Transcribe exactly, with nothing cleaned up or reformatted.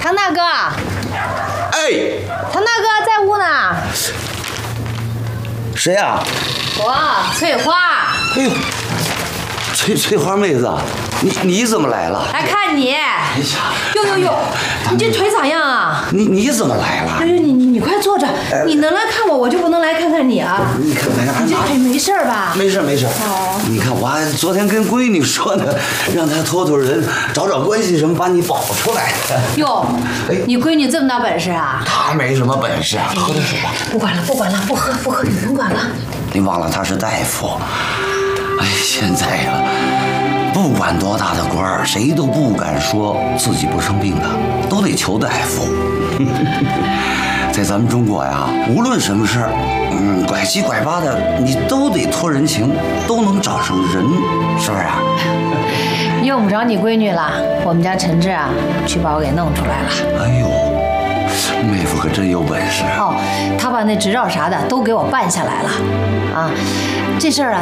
唐大哥， 哎， 唐大哥在屋呢。 谁呀、啊？ 我翠花。 哎呦，翠翠花妹子，你你怎么来了？ 来看你。 哎呀， 呦呦呦，你这腿咋样啊？ 你你怎么来了？ 哎呦，你你你快坐着，你能来看我，我就不能来看看你啊？ 你看看， 你这腿没事吧？ 没事没事。 哦， 你看我还昨天跟闺女说呢，让她托托人，找找关系什么，把你保出来。 哟，你闺女这么大本事啊？ 她没什么本事啊，喝点水吧。 不管了不管了，不喝不喝，你甭管了。 你忘了她是大夫。哎，现在呀、啊，不管多大的官儿，谁都不敢说自己不生病的，都得求大夫。在咱们中国呀，无论什么事儿，嗯，拐七拐八的，你都得托人情，都能找上人，是不是啊？ 用不着你闺女了，我们家陈志啊，去把我给弄出来了。 哎呦，妹夫可真有本事。 哦，他把那执照啥的都给我办下来了，啊，这事儿啊。